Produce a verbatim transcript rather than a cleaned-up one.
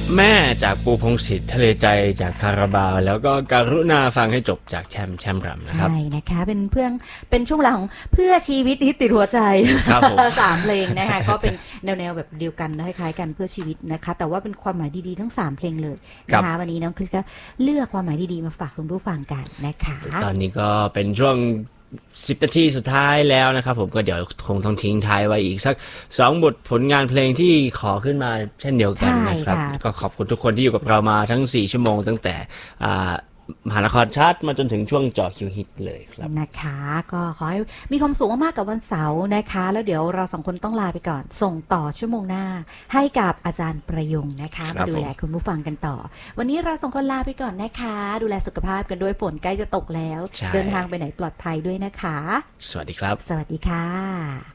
แม่จากปูพงษ์สิทธิ์ทะเลใจจากคาราบาวแล้วก็การุณาฟังให้จบจากแชมป์แชมป์รำนะครับใช่นะคะเป็นเพื่อนเป็นช่วงเวลาของเพื่อชีวิตที่ติดหัวใจครับผมสามเพลงนะคะก็เป็นแนวๆแบบเดียวกันคล้ายๆกันเพื่อชีวิตนะคะแต่ว่าเป็นความหมายดีๆทั้งสามเพลงเลยนะคะวันนี้น้องคริสก็เลือกความหมายดีๆมาฝากคุณผู้ฟังกันนะคะตอนนี้ก็เป็นช่วงสิบนาทีสุดท้ายแล้วนะครับผมก็เดี๋ยวคงต้องทิ้งท้ายไว้อีกสักสองบทผลงานเพลงที่ขอขึ้นมาเช่นเดียวกันนะครับก็ขอบคุณทุกคนที่อยู่กับเรามาทั้งสี่ชั่วโมงตั้งแต่มหานครชาร์ตมาจนถึงช่วงเจาะคิวฮิตเลยครับนะคะก็ขอให้มีความสุขมากๆกับวันเสาร์นะคะแล้วเดี๋ยวเราสองคนต้องลาไปก่อนส่งต่อชั่วโมงหน้าให้กับอาจารย์ประยงนะคะมาดูแลคุณผู้ฟังกันต่อวันนี้เราสองคนลาไปก่อนนะคะดูแลสุขภาพกันด้วยฝนใกล้จะตกแล้วเดินทางไปไหนปลอดภัยด้วยนะคะสวัสดีครับสวัสดีค่ะ